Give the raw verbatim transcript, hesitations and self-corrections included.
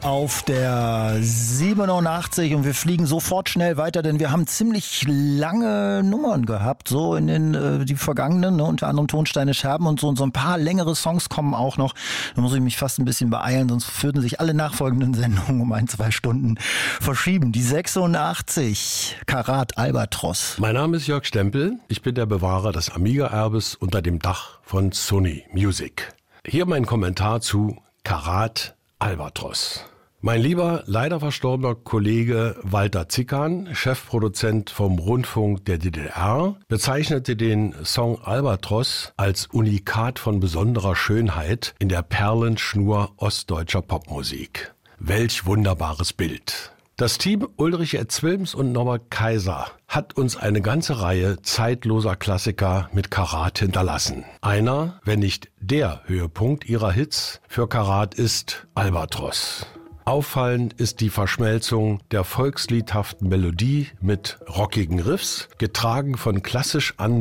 auf der siebenundachtzig und wir fliegen sofort schnell weiter, denn wir haben ziemlich lange Nummern gehabt, so in den äh, die vergangenen, ne, unter anderem Tonsteine Scherben und so, und so ein paar längere Songs kommen auch noch. Da muss ich mich fast ein bisschen beeilen, sonst würden sich alle nachfolgenden Sendungen um ein, zwei Stunden verschieben. Die sechsundachtzig, Karat Albatros. Mein Name ist Jörg Stempel, ich bin der Bewahrer des Amiga-Erbes unter dem Dach von Sony Music. Hier mein Kommentar zu Karat Albatros. Mein lieber, leider verstorbener Kollege Walter Zickern, Chefproduzent vom Rundfunk der D D R, bezeichnete den Song Albatros als Unikat von besonderer Schönheit in der Perlenschnur ostdeutscher Popmusik. Welch wunderbares Bild. Das Team Ulrich Ed Wilms und Norbert Kaiser hat uns eine ganze Reihe zeitloser Klassiker mit Karat hinterlassen. Einer, wenn nicht der Höhepunkt ihrer Hits für Karat ist Albatros. Auffallend ist die Verschmelzung der volksliedhaften Melodie mit rockigen Riffs, getragen von klassisch an